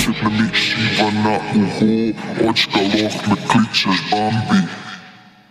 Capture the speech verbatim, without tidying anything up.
Piszek na mi šiva na uho, očka loh me kličeš Bambi.